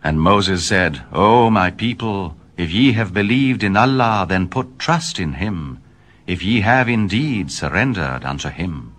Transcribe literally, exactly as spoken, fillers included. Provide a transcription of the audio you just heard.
And Moses said, O my people, if ye have believed in Allah, then put trust in him, if ye have indeed surrendered unto him.